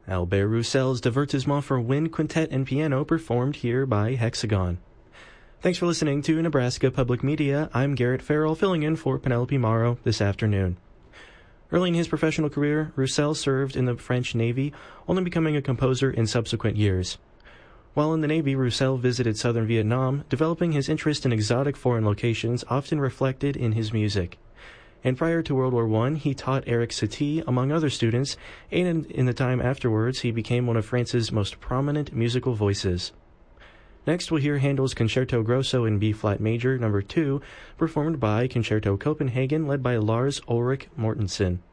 Albert Roussel's Divertissement for Wind Quintet and Piano performed here by Hexagon. Thanks for listening to Nebraska Public Media. I'm Garrett Farrell, filling in for Penelope Morrow this afternoon. Early in his professional career, Roussel served in the French Navy, only becoming a composer in subsequent years. While in the Navy, Roussel visited southern Vietnam, developing his interest in exotic foreign locations often reflected in his music. And prior to World War I, he taught Eric Satie, among other students, and in the time afterwards, he became one of France's most prominent musical voices. Next, we'll hear Handel's Concerto Grosso in B-flat major, number 2, performed by Concerto Copenhagen, led by Lars Ulrik Mortensen.